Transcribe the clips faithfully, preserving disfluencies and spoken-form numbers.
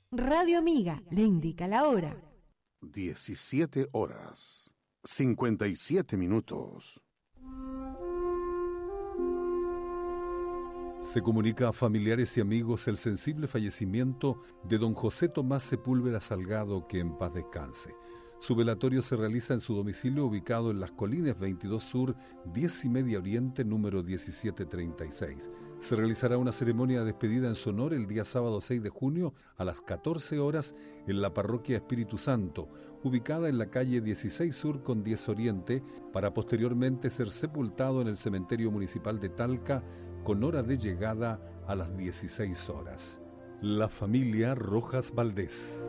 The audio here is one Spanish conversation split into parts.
Radio Amiga le indica la hora. diecisiete horas, cincuenta y siete minutos. Se comunica a familiares y amigos el sensible fallecimiento de don José Tomás Sepúlveda Salgado, que en paz descanse. Su velatorio se realiza en su domicilio ubicado en Las Colinas veintidós Sur, diez y media Oriente, número diecisiete treinta y seis. Se realizará una ceremonia de despedida en su honor el día sábado seis de junio a las catorce horas en la parroquia Espíritu Santo, ubicada en la calle dieciséis Sur con diez Oriente, para posteriormente ser sepultado en el cementerio municipal de Talca con hora de llegada a las dieciséis horas. La familia Rojas Valdés.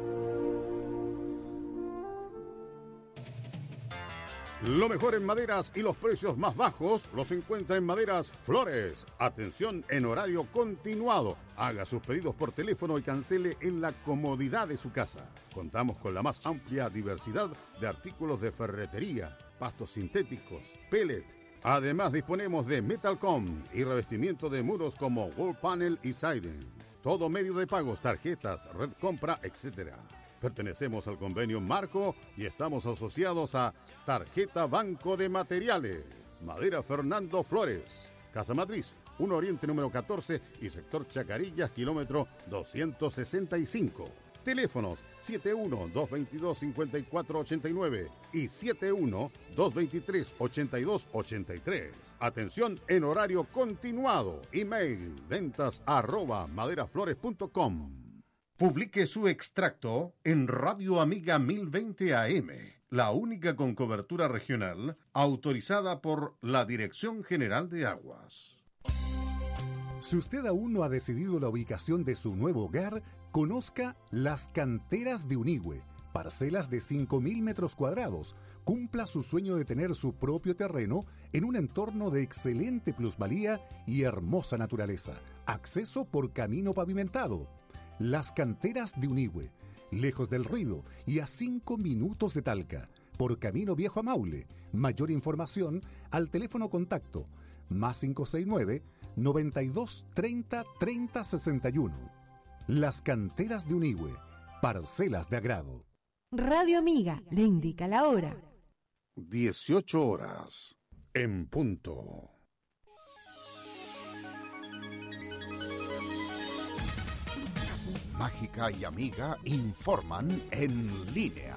Lo mejor en maderas y los precios más bajos los encuentra en Maderas Flores. Atención en horario continuado. Haga sus pedidos por teléfono y cancele en la comodidad de su casa. Contamos con la más amplia diversidad de artículos de ferretería, pastos sintéticos, pellet. Además disponemos de Metalcom y revestimiento de muros como Wall Panel y Siding. Todo medio de pagos, tarjetas, red compra, etcétera. Pertenecemos al convenio Marco y estamos asociados a Tarjeta Banco de Materiales. Madera Fernando Flores. Casa Matriz, uno Oriente número catorce y sector Chacarillas, kilómetro doscientos sesenta y cinco. Teléfonos siete uno, dos veintidós, cincuenta y cuatro ochenta y nueve y siete uno, dos veintitrés, ochenta y dos ochenta y tres. Atención en horario continuado. Email ventas arroba maderaflores punto com. Publique su extracto en Radio Amiga mil veinte A M, la única con cobertura regional autorizada por la Dirección General de Aguas. Si usted aún no ha decidido la ubicación de su nuevo hogar, conozca Las Canteras de Unigüe, parcelas de cinco mil metros cuadrados. Cumpla su sueño de tener su propio terreno en un entorno de excelente plusvalía y hermosa naturaleza. Acceso por camino pavimentado. Las Canteras de Unigüe, lejos del ruido y a cinco minutos de Talca, por Camino Viejo a Maule. Mayor información al teléfono contacto más cinco seis nueve, noventa y dos, treinta, treinta, sesenta y uno. Las Canteras de Unigüe, parcelas de agrado. Radio Amiga le indica la hora. dieciocho horas, en punto. Mágica y Amiga informan en línea.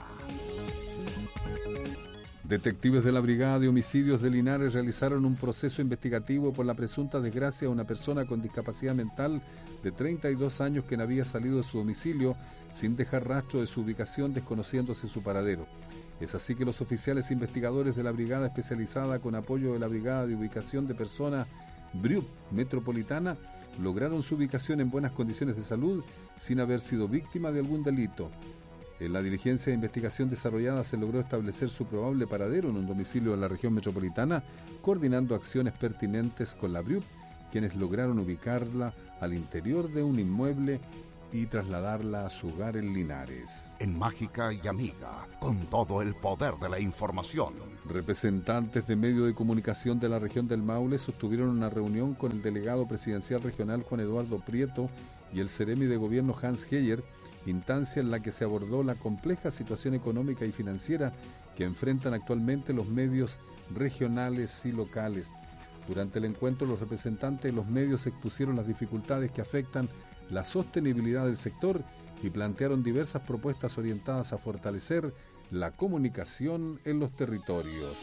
Detectives de la Brigada de Homicidios de Linares realizaron un proceso investigativo por la presunta desgracia de una persona con discapacidad mental de treinta y dos años que había salido de su domicilio sin dejar rastro de su ubicación, desconociéndose su paradero. Es así que los oficiales investigadores de la Brigada Especializada, con apoyo de la Brigada de Ubicación de Personas B R I U P Metropolitana, lograron su ubicación en buenas condiciones de salud sin haber sido víctima de algún delito. En la diligencia de investigación desarrollada se logró establecer su probable paradero en un domicilio de la región metropolitana, coordinando acciones pertinentes con la B R I U P, quienes lograron ubicarla al interior de un inmueble y trasladarla a su hogar en Linares. En Mágica y Amiga, con todo el poder de la información. Representantes de medios de comunicación de la región del Maule sostuvieron una reunión con el delegado presidencial regional Juan Eduardo Prieto y el seremi de gobierno Hans Heyer, instancia en la que se abordó la compleja situación económica y financiera que enfrentan actualmente los medios regionales y locales. Durante el encuentro, los representantes de los medios expusieron las dificultades que afectan la sostenibilidad del sector y plantearon diversas propuestas orientadas a fortalecer la comunicación en los territorios.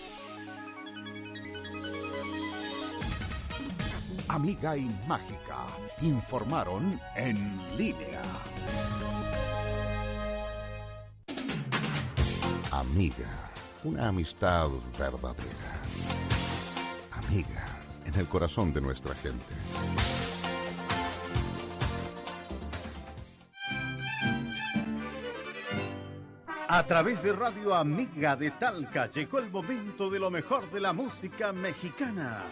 Amiga y Mágica informaron en línea. Amiga, una amistad verdadera. Amiga, en el corazón de nuestra gente. A través de Radio Amiga de Talca llegó el momento de lo mejor de la música mexicana.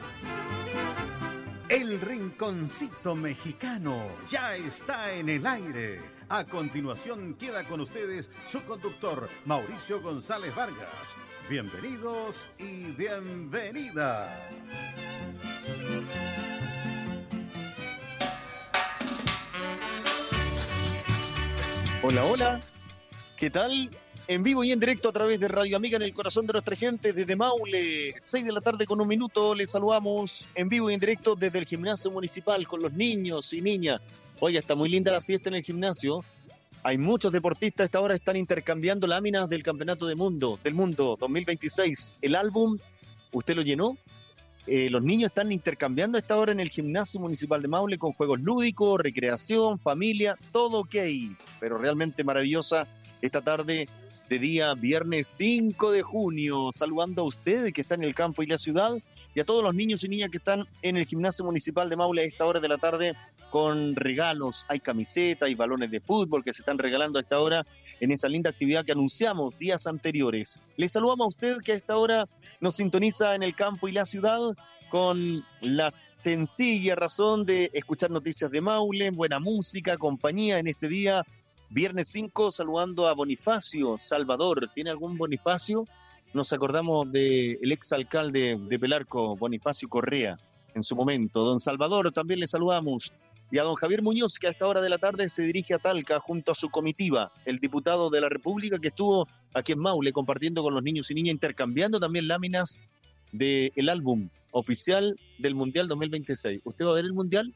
El Rinconcito Mexicano ya está en el aire. A continuación queda con ustedes su conductor, Mauricio González Vargas. Bienvenidos y bienvenidas. Hola, hola, ¿qué tal? En vivo y en directo a través de Radio Amiga en el corazón de nuestra gente desde Maule, seis de la tarde con un minuto, les saludamos en vivo y en directo desde el gimnasio municipal con los niños y niñas. Oye, está muy linda la fiesta en el gimnasio, hay muchos deportistas a esta hora están intercambiando láminas del Campeonato de Mundo, del Mundo dos mil veintiséis. El álbum, ¿usted lo llenó? Eh, los niños están intercambiando a esta hora en el gimnasio municipal de Maule con juegos lúdicos, recreación, familia, todo ok, pero realmente maravillosa esta tarde de día viernes cinco de junio, saludando a ustedes que están en el campo y la ciudad y a todos los niños y niñas que están en el gimnasio municipal de Maule a esta hora de la tarde con regalos, hay camisetas, hay balones de fútbol que se están regalando a esta hora en esa linda actividad que anunciamos días anteriores. Les saludamos a usted que a esta hora nos sintoniza en el campo y la ciudad con la sencilla razón de escuchar noticias de Maule, buena música, compañía en este día, viernes cinco, saludando a Bonifacio Salvador. ¿Tiene algún Bonifacio? Nos acordamos del exalcalde de Pelarco, Bonifacio Correa, en su momento. Don Salvador, también le saludamos. Y a don Javier Muñoz, que a esta hora de la tarde se dirige a Talca junto a su comitiva, el diputado de la República que estuvo aquí en Maule compartiendo con los niños y niñas, intercambiando también láminas del álbum oficial del Mundial dos mil veintiséis. ¿Usted va a ver el Mundial?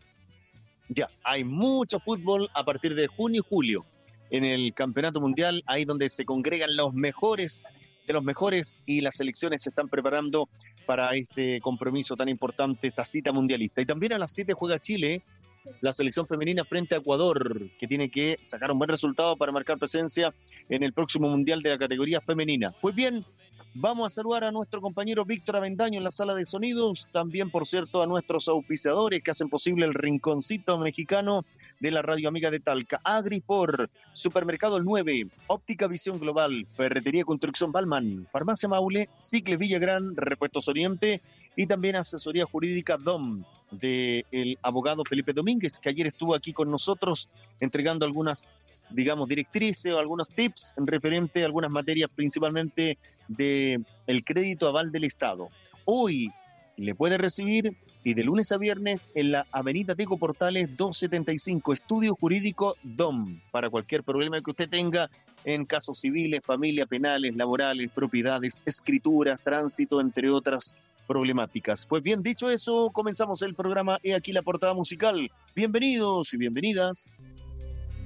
Ya, hay mucho fútbol a partir de junio y julio en el Campeonato Mundial, ahí donde se congregan los mejores de los mejores y las selecciones se están preparando para este compromiso tan importante, esta cita mundialista. Y también a las siete juega Chile, la selección femenina frente a Ecuador, que tiene que sacar un buen resultado para marcar presencia en el próximo Mundial de la categoría femenina. Pues bien, vamos a saludar a nuestro compañero Víctor Avendaño en la sala de sonidos, también, por cierto, a nuestros auspiciadores que hacen posible el rinconcito mexicano de la Radio Amiga de Talca. Agripor, Supermercado El nueve, Óptica Visión Global, Ferretería Construcción Balman, Farmacia Maule, Cicle Villagrán, Repuestos Oriente y también asesoría jurídica D O M del abogado Felipe Domínguez, que ayer estuvo aquí con nosotros entregando algunas, digamos, directrices o algunos tips en referente a algunas materias, principalmente de el crédito aval del Estado. Hoy le puede recibir y de lunes a viernes en la avenida Diego Portales doscientos setenta y cinco, Estudio Jurídico D O M, para cualquier problema que usted tenga en casos civiles, familia, penales, laborales, propiedades, escrituras, tránsito, entre otras problemáticas. Pues bien, dicho eso, comenzamos el programa. He aquí la portada musical. Bienvenidos y bienvenidas.